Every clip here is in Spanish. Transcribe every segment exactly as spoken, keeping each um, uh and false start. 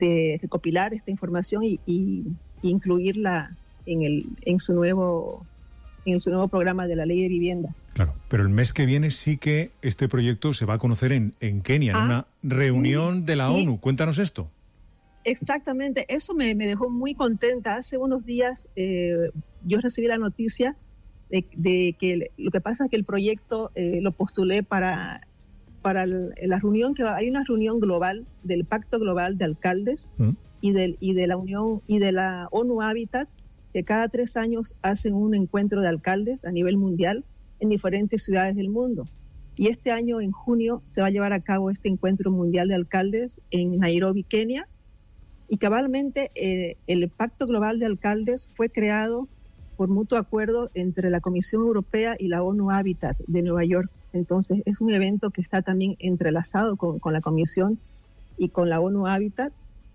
de recopilar esta información y, y, y incluirla en, el, en, su nuevo, en su nuevo programa de la Ley de Vivienda. Claro, pero el mes que viene sí que este proyecto se va a conocer en, en Kenia, ah, en una reunión sí, de la sí. ONU. Cuéntanos esto. Exactamente, eso me, me dejó muy contenta. Hace unos días eh, yo recibí la noticia de, de que lo que pasa es que el proyecto eh, lo postulé para, para el, la reunión, que hay una reunión global del Pacto Global de Alcaldes ¿Mm? y, del, y de la Unión y de la ONU Habitat, que cada tres años hacen un encuentro de alcaldes a nivel mundial en diferentes ciudades del mundo. Y este año, en junio, se va a llevar a cabo este encuentro mundial de alcaldes en Nairobi, Kenia. Y cabalmente eh, el Pacto Global de Alcaldes fue creado por mutuo acuerdo entre la Comisión Europea y la ONU Habitat de Nueva York. Entonces es un evento que está también entrelazado con, con la Comisión y con la ONU Habitat.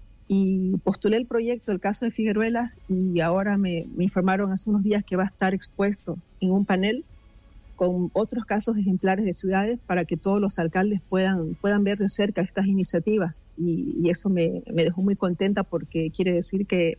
Y postulé el proyecto, el caso de Figueruelas, y ahora me, me informaron hace unos días que va a estar expuesto en un panel con otros casos ejemplares de ciudades para que todos los alcaldes puedan, puedan ver de cerca estas iniciativas. Y, y eso me, me dejó muy contenta porque quiere decir que,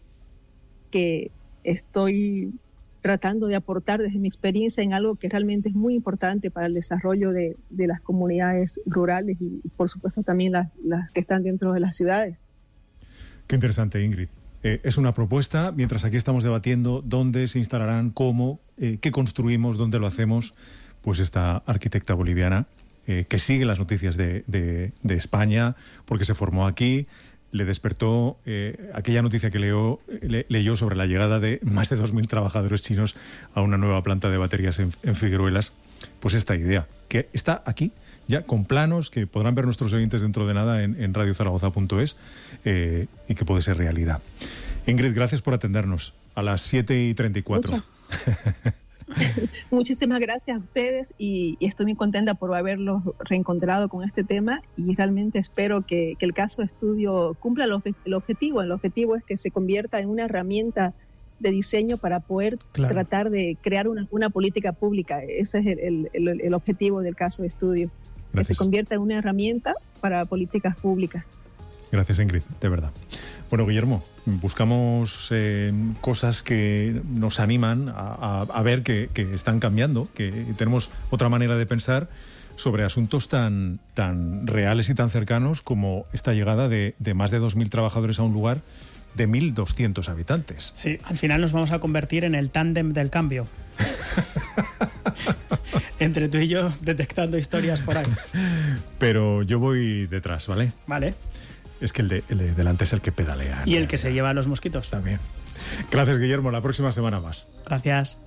que estoy tratando de aportar desde mi experiencia en algo que realmente es muy importante para el desarrollo de, de las comunidades rurales y, por supuesto, también las, las que están dentro de las ciudades. Qué interesante, Ingrid. Eh, es una propuesta, mientras aquí estamos debatiendo dónde se instalarán, cómo, eh, qué construimos, dónde lo hacemos, pues esta arquitecta boliviana eh, que sigue las noticias de, de, de España, porque se formó aquí, le despertó eh, aquella noticia que leo, le, leyó sobre la llegada de más de dos mil trabajadores chinos a una nueva planta de baterías en, en Figueruelas, pues esta idea, que está aquí, ya con planos que podrán ver nuestros oyentes dentro de nada en, en radio zaragoza punto es eh, y que puede ser realidad. Ingrid, gracias por atendernos a las siete y treinta y cuatro. Muchísimas gracias a ustedes y, y estoy muy contenta por haberlos reencontrado con este tema y realmente espero que, que el caso de estudio cumpla el, el objetivo. El objetivo es que se convierta en una herramienta de diseño para poder claro. tratar de crear una, una política pública. Ese es el, el, el objetivo del caso de estudio. Gracias. Que se convierta en una herramienta para políticas públicas. Gracias, Ingrid, de verdad. Bueno, Guillermo, buscamos eh, cosas que nos animan a, a, a ver que, que están cambiando, que tenemos otra manera de pensar sobre asuntos tan, tan reales y tan cercanos como esta llegada de, de más de dos mil trabajadores a un lugar de mil doscientos habitantes. Sí, al final nos vamos a convertir en el tándem del cambio. Entre tú y yo detectando historias por ahí. Pero yo voy detrás, ¿vale? Vale. Es que el de, el de delante es el que pedalea. Y el que se lleva a los mosquitos. También. Gracias, Guillermo. La próxima semana más. Gracias.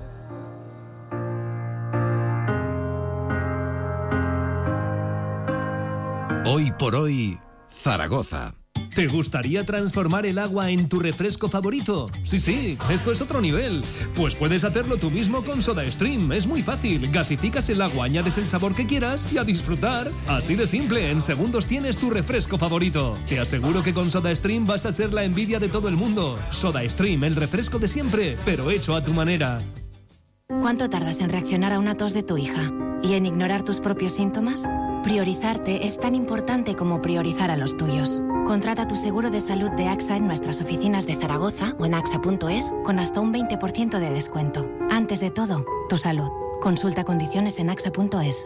Hoy por hoy, Zaragoza. ¿Te gustaría transformar el agua en tu refresco favorito? Sí, sí, esto es otro nivel. Pues puedes hacerlo tú mismo con SodaStream. Es muy fácil. Gasificas el agua, añades el sabor que quieras y a disfrutar. Así de simple, en segundos tienes tu refresco favorito. Te aseguro que con SodaStream vas a ser la envidia de todo el mundo. SodaStream, el refresco de siempre, pero hecho a tu manera. ¿Cuánto tardas en reaccionar a una tos de tu hija? ¿Y en ignorar tus propios síntomas? Priorizarte es tan importante como priorizar a los tuyos. Contrata tu seguro de salud de AXA en nuestras oficinas de Zaragoza o en axa punto es con hasta un veinte por ciento de descuento. Antes de todo, tu salud. Consulta condiciones en axa punto es.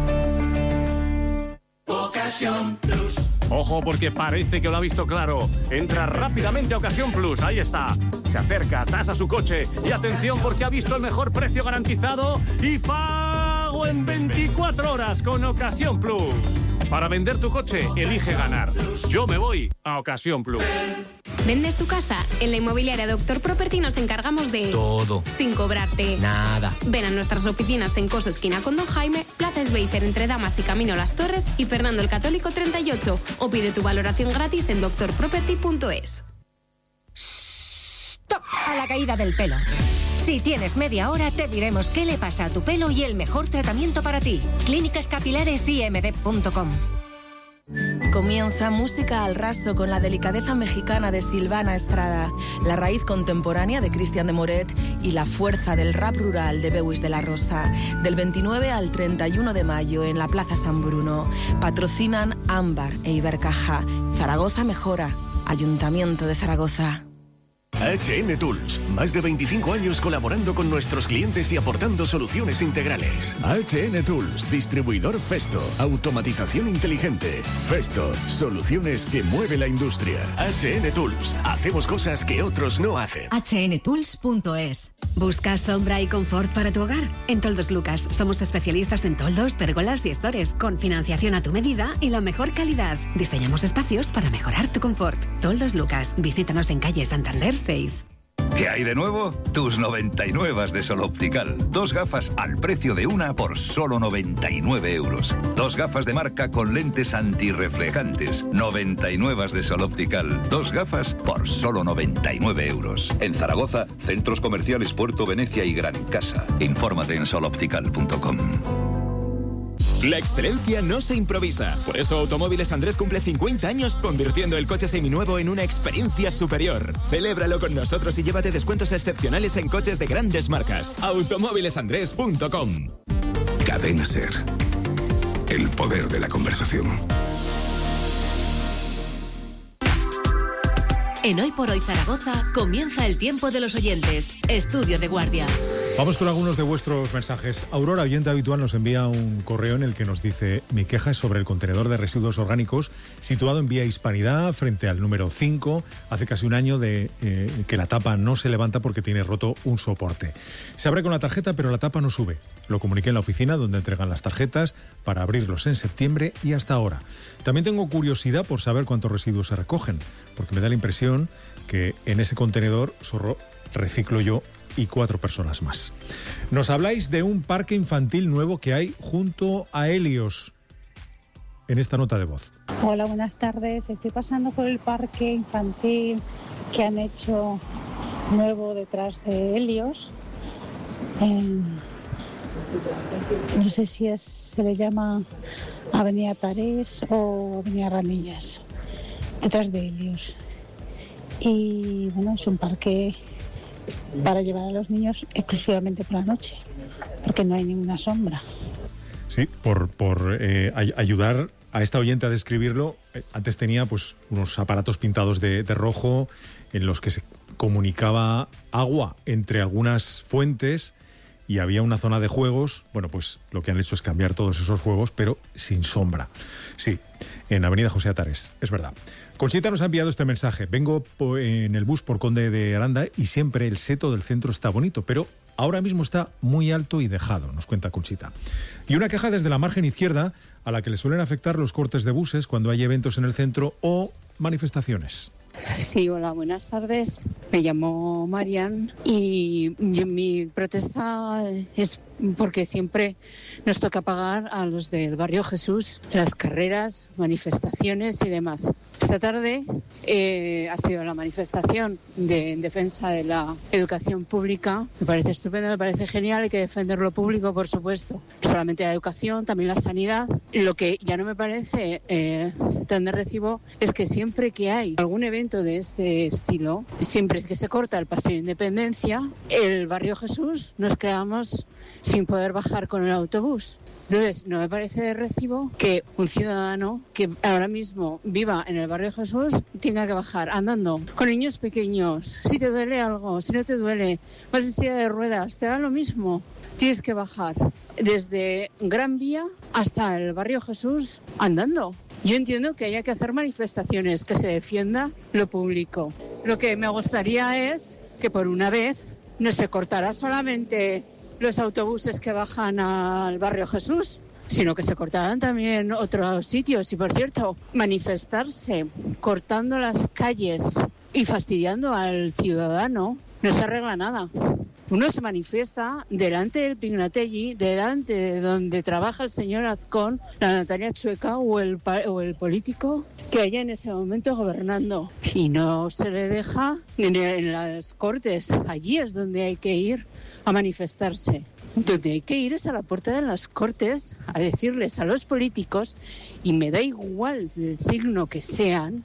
Ocasión Plus. Ojo, porque parece que lo ha visto claro. Entra rápidamente a Ocasión Plus, ahí está. Se acerca, tasa su coche y atención porque ha visto el mejor precio garantizado y pago en veinticuatro horas con Ocasión Plus. Para vender tu coche, elige ganar. Yo me voy a Ocasión Plus. ¿Vendes tu casa? En la inmobiliaria Doctor Property nos encargamos de... todo. Sin cobrarte. Nada. Ven a nuestras oficinas en Coso Esquina con Don Jaime, Plaza Sveiser entre Damas y Camino Las Torres y Fernando el Católico treinta y ocho. O pide tu valoración gratis en doctor property punto es. ¡Stop! A la caída del pelo. Si tienes media hora, te diremos qué le pasa a tu pelo y el mejor tratamiento para ti. Clínicas Capilares I M D punto com. Comienza Música al Raso con la delicadeza mexicana de Silvana Estrada, la raíz contemporánea de Cristian de Moret y la fuerza del rap rural de Beuys de la Rosa. Del veintinueve al treinta y uno de mayo en la Plaza San Bruno. Patrocinan Ámbar e Ibercaja. Zaragoza mejora. Ayuntamiento de Zaragoza. H N Tools, más de veinticinco años colaborando con nuestros clientes y aportando soluciones integrales. H N Tools, distribuidor Festo, automatización inteligente. Festo, soluciones que mueve la industria. H N Tools, hacemos cosas que otros no hacen. H N tools punto es. ¿Buscas sombra y confort para tu hogar? En Toldos Lucas somos especialistas en toldos, pérgolas y estores, con financiación a tu medida y la mejor calidad. Diseñamos espacios para mejorar tu confort. Toldos Lucas, visítanos en calle Santander seis. ¿Qué hay de nuevo? Tus noventa y nueve de Sol Optical. Dos gafas al precio de una por solo noventa y nueve euros. Dos gafas de marca con lentes antirreflejantes. noventa y nueve de Sol Optical. Dos gafas por solo noventa y nueve euros. En Zaragoza, centros comerciales Puerto Venecia y Gran Casa. Infórmate en sol optical punto com. La excelencia no se improvisa. Por eso Automóviles Andrés cumple cincuenta años convirtiendo el coche seminuevo en una experiencia superior. Celébralo con nosotros y llévate descuentos excepcionales en coches de grandes marcas. automóviles andrés punto com. Cadena Ser. El poder de la conversación. En Hoy por Hoy Zaragoza comienza el tiempo de los oyentes. Estudio de guardia. Vamos con algunos de vuestros mensajes. Aurora, oyente habitual, nos envía un correo en el que nos dice: mi queja es sobre el contenedor de residuos orgánicos situado en Vía Hispanidad frente al número cinco. Hace casi un año de eh, que la tapa no se levanta porque tiene roto un soporte. Se abre con la tarjeta pero la tapa no sube. Lo comuniqué en la oficina donde entregan las tarjetas para abrirlos en septiembre y hasta ahora. También tengo curiosidad por saber cuántos residuos se recogen, porque me da la impresión que en ese contenedor solo reciclo yo y cuatro personas más. Nos habláis de un parque infantil nuevo que hay junto a Helios en esta nota de voz. Hola, buenas tardes. Estoy pasando por el parque infantil que han hecho nuevo detrás de Helios. Eh, no sé si es, se le llama Avenida Tarés o Avenida Ranillas, detrás de Helios. Y bueno, es un parque para llevar a los niños exclusivamente por la noche, porque no hay ninguna sombra. Sí, por, por eh, ay- ayudar a esta oyente a describirlo, eh, antes tenía pues unos aparatos pintados de, de rojo en los que se comunicaba agua entre algunas fuentes y había una zona de juegos. Bueno, pues lo que han hecho es cambiar todos esos juegos, pero sin sombra. Sí, en Avenida José Atares, es verdad. Conchita nos ha enviado este mensaje. Vengo en el bus por Conde de Aranda y siempre el seto del centro está bonito, pero ahora mismo está muy alto y dejado, nos cuenta Conchita. Y una queja desde la margen izquierda, a la que le suelen afectar los cortes de buses cuando hay eventos en el centro o manifestaciones. Sí, hola, buenas tardes. Me llamo Marian y yo, mi protesta es porque siempre nos toca pagar a los del Barrio Jesús las carreras, manifestaciones y demás. Esta tarde eh, ha sido la manifestación de, en defensa de la educación pública. Me parece estupendo, me parece genial, hay que defender lo público, por supuesto. No solamente la educación, también la sanidad. Lo que ya no me parece eh, tan de recibo es que siempre que hay algún evento de este estilo, siempre que se corta el Paseo de Independencia, el Barrio Jesús, nos quedamos sin poder bajar con el autobús. Entonces, no me parece de recibo que un ciudadano que ahora mismo viva en el Barrio Jesús tenga que bajar andando con niños pequeños. Si te duele algo, si no te duele, vas en silla de ruedas, te da lo mismo. Tienes que bajar desde Gran Vía hasta el Barrio Jesús andando. Yo entiendo que haya que hacer manifestaciones, que se defienda lo público. Lo que me gustaría es que por una vez no se cortara solamente los autobuses que bajan al Barrio Jesús, sino que se cortarán también otros sitios. Y por cierto, manifestarse cortando las calles y fastidiando al ciudadano no se arregla nada. Uno se manifiesta delante del Pignatelli, delante de donde trabaja el señor Azcón, la Natalia Chueca o el, o el político que haya en ese momento gobernando. Y no se le deja en, en las Cortes. Allí es donde hay que ir a manifestarse. Donde hay que ir es a la puerta de las Cortes a decirles a los políticos, y me da igual del signo que sean,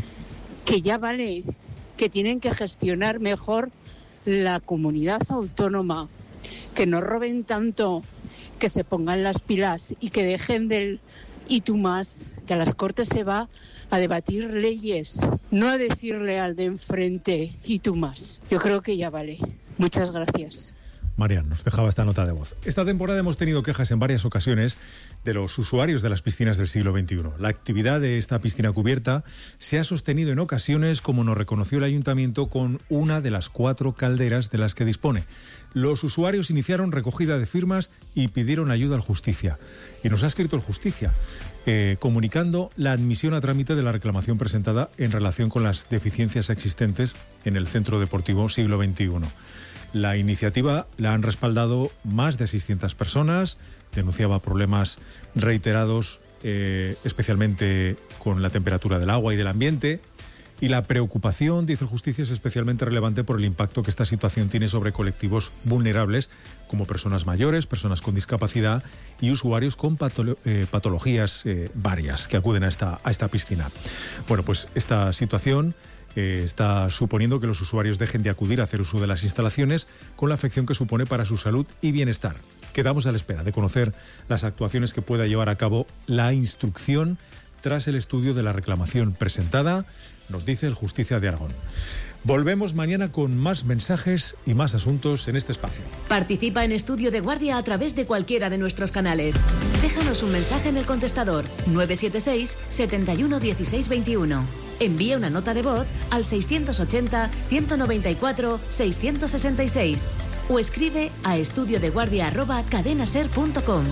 que ya vale, que tienen que gestionar mejor la comunidad autónoma, que no roben tanto, que se pongan las pilas y que dejen del y tú más, que a las Cortes se va a debatir leyes, no a decirle al de enfrente y tú más. Yo creo que ya vale. Muchas gracias. Marian nos dejaba esta nota de voz. Esta temporada hemos tenido quejas en varias ocasiones de los usuarios de las piscinas del siglo veintiuno. La actividad de esta piscina cubierta se ha sostenido en ocasiones, como nos reconoció el ayuntamiento, con una de las cuatro calderas de las que dispone. Los usuarios iniciaron recogida de firmas y pidieron ayuda al Justicia. Y nos ha escrito el Justicia, eh, comunicando la admisión a trámite de la reclamación presentada en relación con las deficiencias existentes en el Centro Deportivo Siglo veintiuno. La iniciativa la han respaldado más de seiscientas personas, denunciaba problemas reiterados, eh, especialmente con la temperatura del agua y del ambiente, y la preocupación, dice el Justicia, es especialmente relevante por el impacto que esta situación tiene sobre colectivos vulnerables, como personas mayores, personas con discapacidad y usuarios con patolo- eh, patologías eh, varias que acuden a esta, a esta piscina. Bueno, pues esta situación Eh, está suponiendo que los usuarios dejen de acudir a hacer uso de las instalaciones con la afección que supone para su salud y bienestar. Quedamos a la espera de conocer las actuaciones que pueda llevar a cabo la instrucción tras el estudio de la reclamación presentada, nos dice el Justicia de Aragón. Volvemos mañana con más mensajes y más asuntos en este espacio. Participa en Estudio de Guardia a través de cualquiera de nuestros canales. Déjanos un mensaje en el contestador nueve siete seis, setenta y uno, dieciséis veintiuno. Envía una nota de voz al seiscientos ochenta, ciento noventa y cuatro, seiscientos sesenta y seis o escribe a estudiodeguardia arroba cadenaser punto com.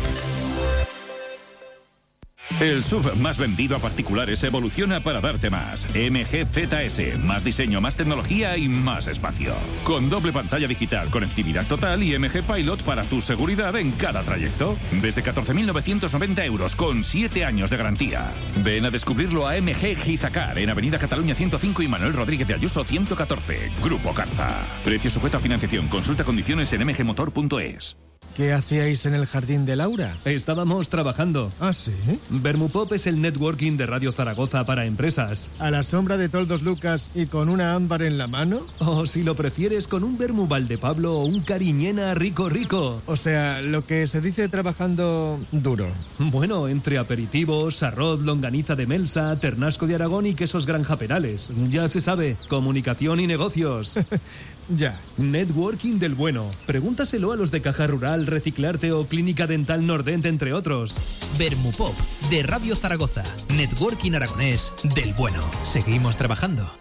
El S U V más vendido a particulares evoluciona para darte más. M G Z S, más diseño, más tecnología y más espacio. Con doble pantalla digital, conectividad total y M G Pilot para tu seguridad en cada trayecto. Desde catorce mil novecientos noventa euros con siete años de garantía. Ven a descubrirlo a M G Gizacar en Avenida Cataluña ciento cinco y Manuel Rodríguez de Ayuso ciento catorce. Grupo Carza. Precio sujeto a financiación. Consulta condiciones en m g motor punto es. ¿Qué hacíais en el jardín de Laura? Estábamos trabajando. ¿Ah, sí? Vermupop es el networking de Radio Zaragoza para empresas. ¿A la sombra de Toldos Lucas y con una ámbar en la mano? O si lo prefieres, con un Vermu Valdepablo o un Cariñena rico rico. O sea, lo que se dice trabajando duro. Bueno, entre aperitivos, arroz, longaniza de Melsa, ternasco de Aragón y quesos Granja Perales. Ya se sabe, comunicación y negocios. Ya. Networking del bueno. Pregúntaselo a los de Caja Rural, Reciclarte o Clínica Dental Nordent, entre otros. Vermupop, de Radio Zaragoza. Networking aragonés del bueno. Seguimos trabajando.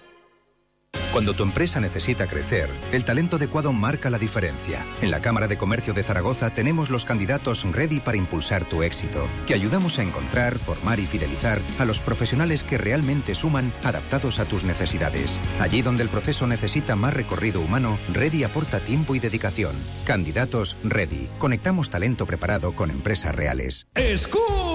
Cuando tu empresa necesita crecer, el talento adecuado marca la diferencia. En la Cámara de Comercio de Zaragoza tenemos los candidatos ready para impulsar tu éxito, que ayudamos a encontrar, formar y fidelizar a los profesionales que realmente suman, adaptados a tus necesidades. Allí donde el proceso necesita más recorrido humano, Ready aporta tiempo y dedicación. Candidatos Ready. Conectamos talento preparado con empresas reales. ¡Scoop!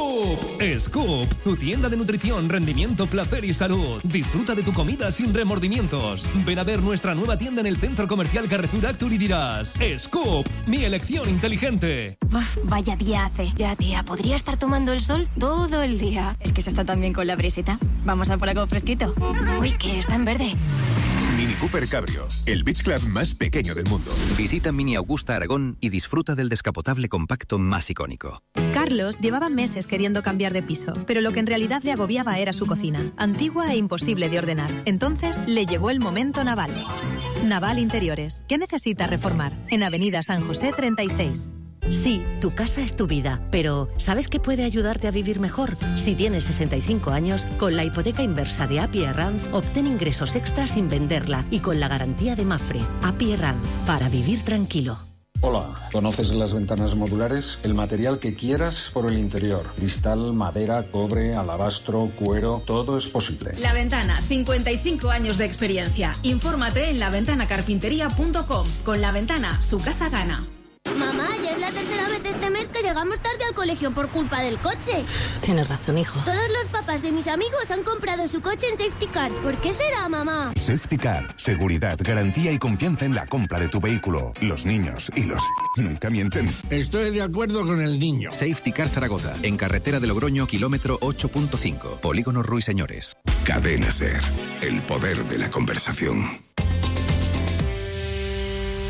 Scoop, tu tienda de nutrición, rendimiento, placer y salud. Disfruta de tu comida sin remordimientos. Ven a ver nuestra nueva tienda en el Centro Comercial Carrefour Actur y dirás: Scoop, mi elección inteligente. Uf, vaya día hace. Ya, tía, podría estar tomando el sol todo el día. Es que se está tan bien con la brisita. Vamos a por algo fresquito. Uy, que está en verde. Mini Cooper Cabrio, el beach club más pequeño del mundo. Visita Mini Augusta Aragón y disfruta del descapotable compacto más icónico. Carlos llevaba meses queriendo cambiar de piso, pero lo que en realidad le agobiaba era su cocina, antigua e imposible de ordenar. Entonces le llegó el momento Naval. Naval Interiores. ¿Qué necesita reformar? En Avenida San José treinta y seis. Sí, tu casa es tu vida, pero ¿sabes qué puede ayudarte a vivir mejor? Si tienes sesenta y cinco años, con la hipoteca inversa de A P I Arranz, obtén ingresos extras sin venderla y con la garantía de Mafre. A P I Arranz, para vivir tranquilo. Hola, ¿conoces las ventanas modulares? El material que quieras por el interior. Cristal, madera, cobre, alabastro, cuero, todo es posible. La Ventana, cincuenta y cinco años de experiencia. Infórmate en la ventana carpintería punto com. Con La Ventana, su casa gana. Mamá, ya es la tercera vez este mes que llegamos tarde al colegio por culpa del coche. Tienes razón, hijo. Todos los papás de mis amigos han comprado su coche en Safety Car. ¿Por qué será, mamá? Safety Car. Seguridad, garantía y confianza en la compra de tu vehículo. Los niños y los... nunca mienten. Estoy de acuerdo con el niño. Safety Car Zaragoza. En carretera de Logroño, kilómetro ocho punto cinco. Polígono Ruiseñores. Cadena Ser. El poder de la conversación.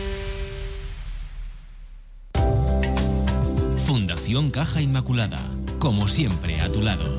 Fundación Caja Inmaculada. como siempre, a tu lado.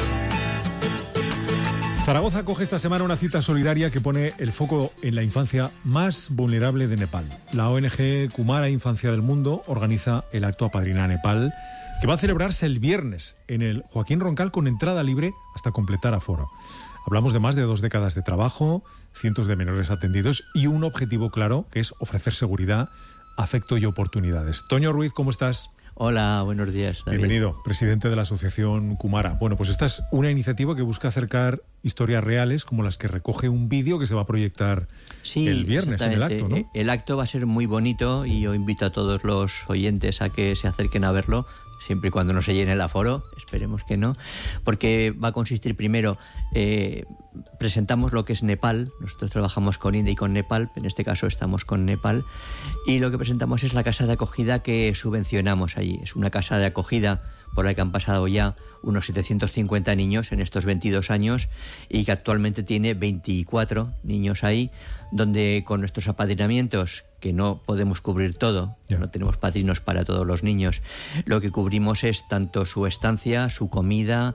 Zaragoza acoge esta semana una cita solidaria que pone el foco en la infancia más vulnerable de Nepal. La O N G Kumara Infancia del Mundo organiza el acto Apadrina Nepal, que va a celebrarse el viernes en el Joaquín Roncal con entrada libre hasta completar aforo. Hablamos de más de dos décadas de trabajo, cientos de menores atendidos y un objetivo claro, que es ofrecer seguridad, afecto y oportunidades. Toño Ruiz, ¿cómo estás? Hola, buenos días, David. Bienvenido, presidente de la Asociación Kumara. Bueno, pues esta es una iniciativa que busca acercar historias reales como las que recoge un vídeo que se va a proyectar sí, el viernes en el acto, ¿no? El acto va a ser muy bonito y yo invito a todos los oyentes a que se acerquen a verlo, siempre y cuando no se llene el aforo, esperemos que no, porque va a consistir primero, eh, presentamos lo que es Nepal, nosotros trabajamos con India y con Nepal, en este caso estamos con Nepal, y lo que presentamos es la casa de acogida que subvencionamos allí. Es una casa de acogida por la que han pasado ya unos setecientos cincuenta niños en estos veintidós años y que actualmente tiene veinticuatro niños ahí, donde con nuestros apadrinamientos, que no podemos cubrir todo, yeah. no tenemos padrinos para todos los niños, lo que cubrimos es tanto su estancia, su comida,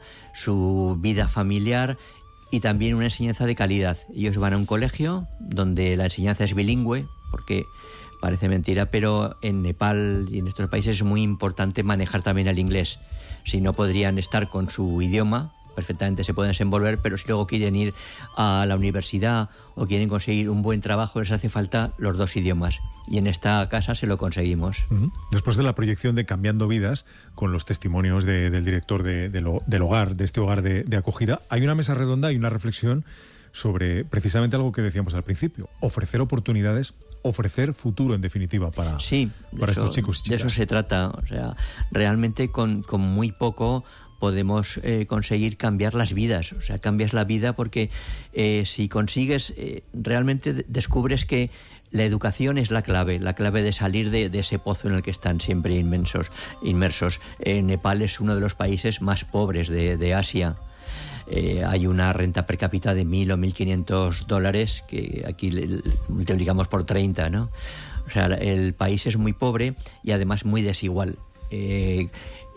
su vida familiar y también una enseñanza de calidad. Ellos van a un colegio donde la enseñanza es bilingüe, porque parece mentira, pero en Nepal y en estos países es muy importante manejar también el inglés. Si no, podrían estar con su idioma, perfectamente se pueden desenvolver, pero si luego quieren ir a la universidad o quieren conseguir un buen trabajo, les hace falta los dos idiomas. Y en esta casa se lo conseguimos. Uh-huh. Después de la proyección de Cambiando Vidas, con los testimonios de, del director de, de lo, del hogar, de este hogar de, de acogida, hay una mesa redonda y una reflexión sobre precisamente algo que decíamos al principio, ofrecer oportunidades, ofrecer futuro en definitiva para, sí, para eso, estos chicos y chicas. De eso se trata, o sea, realmente con, con muy poco podemos eh, conseguir cambiar las vidas, o sea, cambias la vida porque eh, si consigues, eh, realmente descubres que la educación es la clave, la clave de salir de, de ese pozo en el que están siempre inmensos, inmersos. Eh, Nepal es uno de los países más pobres de, de Asia. Eh, hay una renta per cápita de mil o mil quinientos dólares que aquí le, le multiplicamos por treinta, ¿no? O sea, el país es muy pobre y además muy desigual. Eh,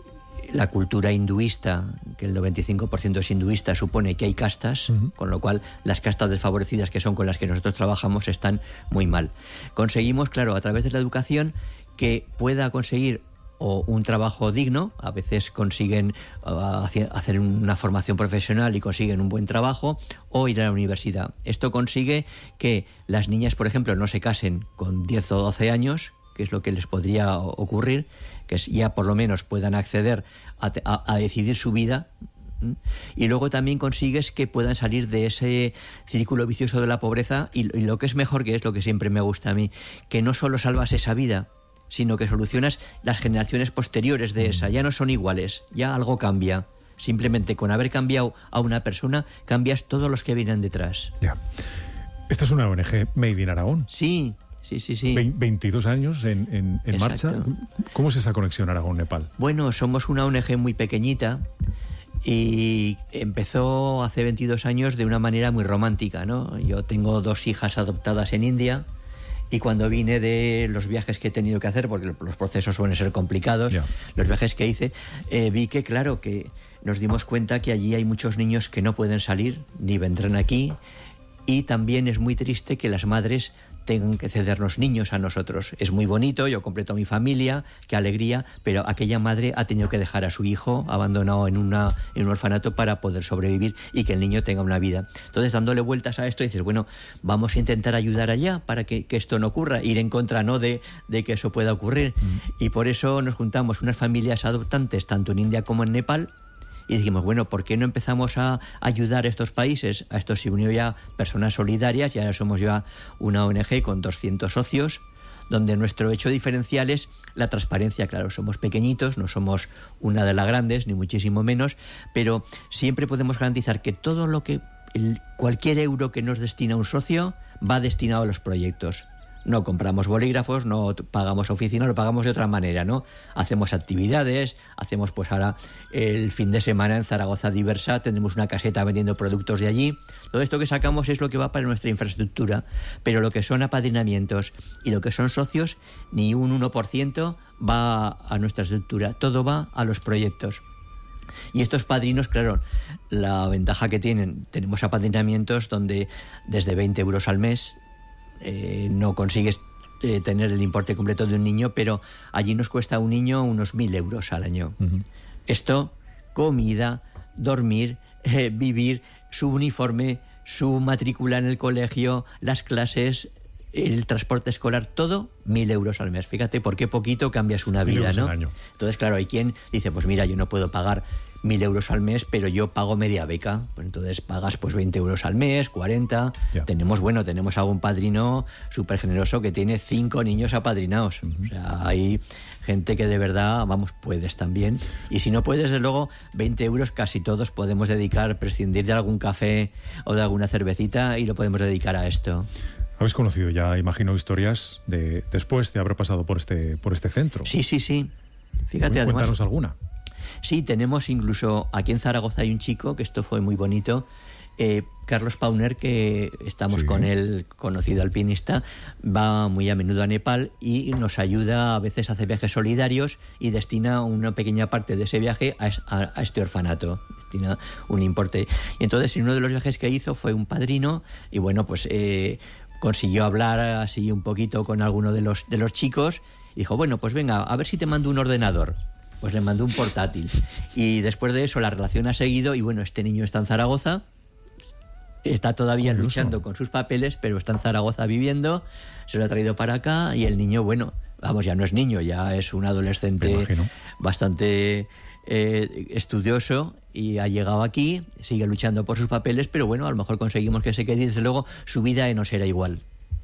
la cultura hinduista, que el noventa y cinco por ciento es hinduista, supone que hay castas, uh-huh. con lo cual las castas desfavorecidas, que son con las que nosotros trabajamos, están muy mal. Conseguimos, claro, a través de la educación, que pueda conseguir o un trabajo digno, a veces consiguen uh, hacer una formación profesional y consiguen un buen trabajo, o ir a la universidad. Esto consigue que las niñas, por ejemplo, no se casen con diez o doce años, que es lo que les podría ocurrir, que ya por lo menos puedan acceder a, a, a decidir su vida. Y luego también consigues que puedan salir de ese círculo vicioso de la pobreza y, y lo que es mejor, que es lo que siempre me gusta a mí, que no solo salvas esa vida, sino que solucionas las generaciones posteriores de esa. Ya no son iguales, ya algo cambia. Simplemente con haber cambiado a una persona, cambias todos los que vienen detrás. Ya. Esta es una O N G Made in Aragón. Sí, sí, sí, sí. Ve- veintidós años en, en, en marcha. ¿Cómo es esa conexión Aragón-Nepal? Bueno, somos una O N G muy pequeñita y empezó hace veintidós años de una manera muy romántica, ¿no? Yo tengo dos hijas adoptadas en India. Y cuando vine de los viajes que he tenido que hacer, porque los procesos suelen ser complicados, yeah. los viajes que hice, eh, vi que, claro, que nos dimos cuenta que allí hay muchos niños que no pueden salir, ni vendrán aquí, y también es muy triste que las madres tengan que cedernos niños a nosotros. Es muy bonito, yo completo mi familia, qué alegría, pero aquella madre ha tenido que dejar a su hijo abandonado en, una, en un orfanato para poder sobrevivir y que el niño tenga una vida. Entonces, dándole vueltas a esto, dices, bueno, vamos a intentar ayudar allá para que, que esto no ocurra, ir en contra, ¿no?, de, de que eso pueda ocurrir. Mm. Y por eso nos juntamos unas familias adoptantes, tanto en India como en Nepal, y dijimos, bueno, ¿por qué no empezamos a ayudar a estos países? A esto se unió ya Personas Solidarias, ya somos ya una O N G con doscientos socios, donde nuestro hecho diferencial es la transparencia. Claro, somos pequeñitos, no somos una de las grandes, ni muchísimo menos, pero siempre podemos garantizar que todo lo que, el, cualquier euro que nos destina un socio va destinado a los proyectos. No compramos bolígrafos, no pagamos oficina, lo pagamos de otra manera, ¿no? Hacemos actividades, hacemos pues ahora el fin de semana en Zaragoza Diversa, tendremos una caseta vendiendo productos de allí. Todo esto que sacamos es lo que va para nuestra infraestructura, pero lo que son apadrinamientos y lo que son socios, ni un uno por ciento va a nuestra estructura, todo va a los proyectos. Y estos padrinos, claro, la ventaja que tienen, tenemos apadrinamientos donde desde veinte euros al mes eh, no consigues eh, tener el importe completo de un niño, pero allí nos cuesta a un niño unos mil euros al año. Uh-huh. Esto, comida, dormir, eh, vivir, su uniforme, su matrícula en el colegio, las clases, el transporte escolar, todo mil euros al mes. Fíjate por qué poquito cambias una vida, ¿no? Entonces, claro, hay quien dice, pues mira, yo no puedo pagar mil euros al mes, pero yo pago media beca. Pues entonces pagas pues veinte euros al mes, cuarenta. Ya. Tenemos, bueno, tenemos algún padrino súper generoso que tiene cinco niños apadrinados. Uh-huh. O sea, hay gente que de verdad, vamos, puedes también. Y si no puedes, desde luego, veinte euros casi todos podemos dedicar, prescindir de algún café o de alguna cervecita y lo podemos dedicar a esto. Habéis conocido ya, imagino, historias de después de haber pasado por este, por este centro. Sí, sí, sí. Fíjate, además. Cuéntanos alguna. Sí, tenemos incluso, aquí en Zaragoza hay un chico, que esto fue muy bonito, eh, Carlos Pauner, que estamos sí. con él, conocido alpinista, va muy a menudo a Nepal y nos ayuda, a veces hace viajes solidarios y destina una pequeña parte de ese viaje a, a, a este orfanato, destina un importe. Y entonces, en uno de los viajes que hizo fue un padrino y bueno, pues eh, consiguió hablar así un poquito con alguno de los, de los chicos y dijo, bueno, pues venga, a ver si te mando un ordenador. Pues le mandó un portátil. Y después de eso la relación ha seguido y bueno, este niño está en Zaragoza, está todavía Curioso. luchando con sus papeles, pero está en Zaragoza viviendo, se lo ha traído para acá y el niño, bueno, vamos, ya no es niño, ya es un adolescente bastante eh, estudioso y ha llegado aquí, sigue luchando por sus papeles, pero bueno, a lo mejor conseguimos que se quede y desde luego su vida no será igual.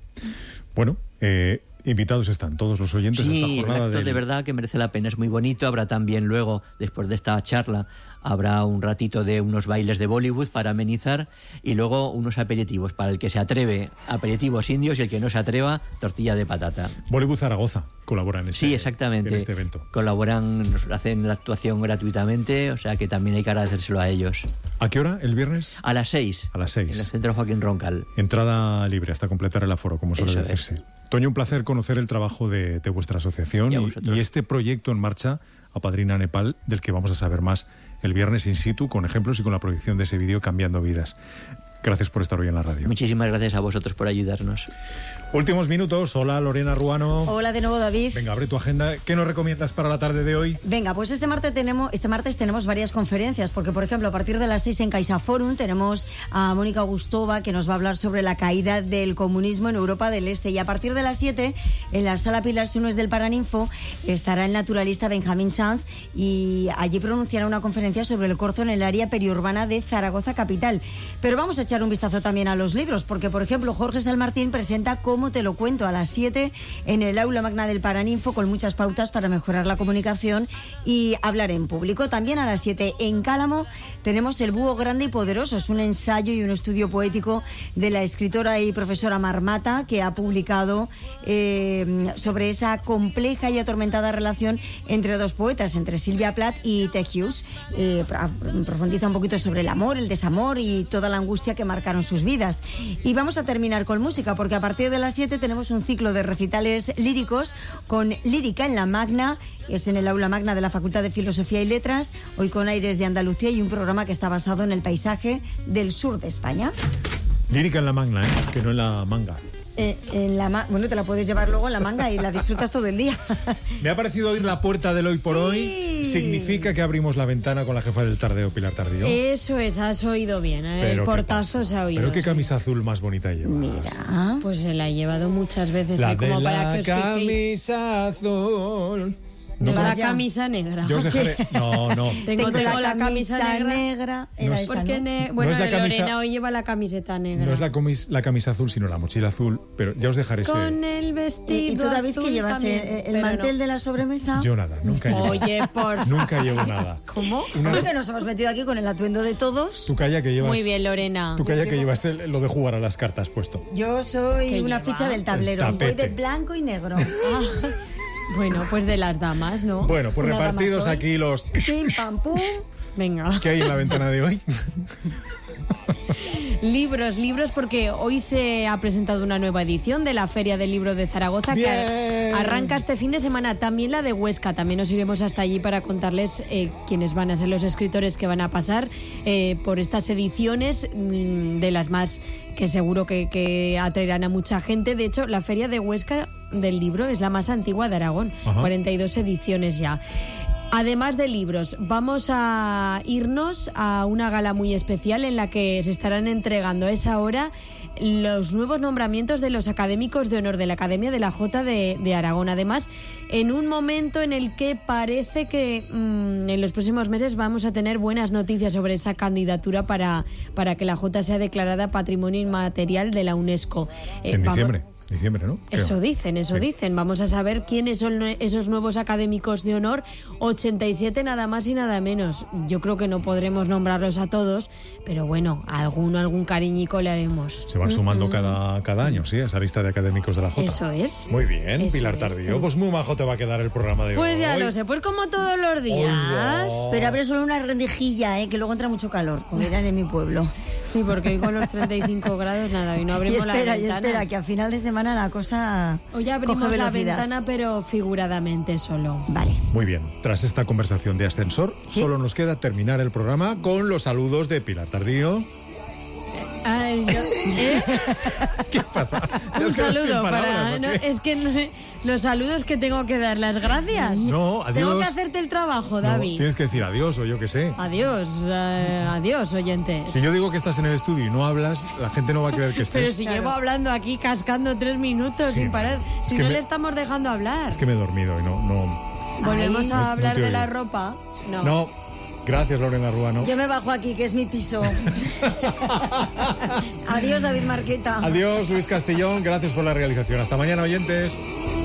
Bueno, eh... invitados están todos los oyentes sí, a esta jornada. Sí, el acto del... de verdad que merece la pena, es muy bonito. Habrá también luego, después de esta charla, habrá un ratito de unos bailes de Bollywood para amenizar y luego unos aperitivos para el que se atreve, aperitivos indios, y el que no se atreva, tortilla de patata. Bollywood Zaragoza colabora en este, sí, exactamente. en este evento. Colaboran, nos hacen la actuación gratuitamente, o sea que también hay que agradecérselo a ellos. ¿A qué hora el viernes? A las seis. A las seis. En el Centro Joaquín Roncal. Entrada libre hasta completar el aforo, como suele Eso decirse. Es. Toño, un placer conocer el trabajo de, de vuestra asociación y, y, y este proyecto en marcha, Apadrina Nepal, del que vamos a saber más el viernes in situ, con ejemplos y con la proyección de ese vídeo Cambiando Vidas. Gracias por estar hoy en la radio. Muchísimas gracias a vosotros por ayudarnos. Últimos minutos. Hola, Lorena Ruano. Hola de nuevo, David. Venga, abre tu agenda. ¿Qué nos recomiendas para la tarde de hoy? Venga, pues este martes tenemos, este martes tenemos varias conferencias, porque, por ejemplo, a partir de las seis en CaixaForum tenemos a Mónica Gustova, que nos va a hablar sobre la caída del comunismo en Europa del Este. Y a partir de las siete, en la Sala Pilar Sunes del Paraninfo, estará el naturalista Benjamín Sanz y allí pronunciará una conferencia sobre el corzo en el área periurbana de Zaragoza capital. Pero vamos a echar un vistazo también a los libros, porque, por ejemplo, Jorge Salmartín presenta Cómo te lo cuento a las siete en el aula magna del Paraninfo, con muchas pautas para mejorar la comunicación y hablar en público. También a las siete en Cálamo tenemos El búho grande y poderoso. Es un ensayo y un estudio poético de la escritora y profesora Marmata, que ha publicado eh, sobre esa compleja y atormentada relación entre dos poetas, entre Silvia Plath y Ted Hughes. Eh, profundiza un poquito sobre el amor, el desamor y toda la angustia que marcaron sus vidas. Y vamos a terminar con música, porque a partir de las siete tenemos un ciclo de recitales líricos con lírica en la Magna. Es en el aula magna de la Facultad de Filosofía y Letras, hoy con aires de Andalucía y un programa que está basado en el paisaje del sur de España. Lírica en la Magna, ¿eh? Que no en la manga. Eh, en la ma- bueno, te la puedes llevar luego en la manga y la disfrutas todo el día. Me ha parecido oír la puerta del hoy por sí. hoy. Significa que abrimos la ventana con la jefa del Tardeo, Pilar Tardío. Eso es, has oído bien. ¿eh? El portazo se ha oído. Pero qué camisa azul más bonita llevas. Mira. Pues se la he llevado muchas veces. La ¿eh? Como de para la que os camisa azul. No, no la camisa negra. Yo os dejaré... No, no. Tengo, tengo la, la camisa, camisa negra. negra. No es, porque ¿no? ne... Bueno, no es la camisa... Lorena hoy lleva la camiseta negra. No es la, comis... la camisa azul, sino la mochila azul. Pero ya os dejaré Con ese... Con el vestido ¿Y tú, David, azul que llevas también, el, el mantel no. de la sobremesa? Yo nada, nunca llevo. Oye, por favor. Nunca llevo nada. ¿Cómo? Una... Creo que nos hemos metido aquí con el atuendo de todos. Tú calla que llevas... Muy bien, Lorena. Tú calla que llevas el, lo de jugar a las cartas puesto. Yo soy una lleva? ficha del tablero. Voy de blanco y negro. Ah. Bueno, pues de las damas, ¿no? Bueno, pues una repartidos aquí los... Pim, pam, pum. Venga. ¿Qué hay en la ventana de hoy? Libros, libros, porque hoy se ha presentado una nueva edición de la Feria del Libro de Zaragoza. Bien. Que arranca este fin de semana. También la de Huesca. También nos iremos hasta allí para contarles eh, quiénes van a ser los escritores que van a pasar eh, por estas ediciones, mmm, de las más que seguro que, que atraerán a mucha gente. De hecho, la Feria de Huesca del Libro es la más antigua de Aragón. Ajá. cuarenta y dos ediciones ya. Además de libros, vamos a irnos a una gala muy especial en la que se estarán entregando a esa hora los nuevos nombramientos de los académicos de honor de la Academia de la Jota de, de Aragón. Además, en un momento en el que parece que mmm, en los próximos meses vamos a tener buenas noticias sobre esa candidatura para, para que la Jota sea declarada Patrimonio Inmaterial de la UNESCO. Eh, en diciembre. Vamos... Diciembre, ¿no? Eso Creo. dicen, eso sí. dicen. Vamos a saber quiénes son esos nuevos académicos de honor. ochenta y siete nada más y nada menos. Yo creo que no podremos nombrarlos a todos, pero bueno, a alguno, algún cariñico le haremos. Se van sumando mm-hmm. cada, cada año, sí, a esa lista de académicos de la Jota. Eso es. Muy bien, eso Pilar Tardío. Pues muy majo te va a quedar el programa de pues hoy. Pues ya lo sé, pues como todos los días. Oh, pero abre solo una rendijilla, ¿eh? Que luego entra mucho calor, como dirán en mi pueblo. Sí, porque hoy con los treinta y cinco grados nada, y no abrimos y espera, las ventanas. Y espera, que a final de semana la cosa hoy abrimos coge la velocidad. ventana, pero figuradamente solo. Vale. Muy bien, tras esta conversación de ascensor, ¿sí? Solo nos queda terminar el programa con los saludos de Pilar Tardío. Ay, yo, ¿eh? ¿Qué pasa? Un saludo para... No, es que no sé, los saludos que tengo que dar, las gracias. No, adiós. Tengo que hacerte el trabajo, David. No, tienes que decir adiós o yo qué sé. Adiós, eh, adiós, oyentes. Si yo digo que estás en el estudio y no hablas, la gente no va a creer que estés. Pero si claro. llevo hablando aquí cascando tres minutos sí, sin parar, si no me, le estamos dejando hablar. Es que me he dormido y no... no Volvemos a no, hablar no de la ropa. No. No. Gracias, Lorena Ruano. Yo me bajo aquí, que es mi piso. Adiós, David Marqueta. Adiós, Luis Castellón. Gracias por la realización. Hasta mañana, oyentes.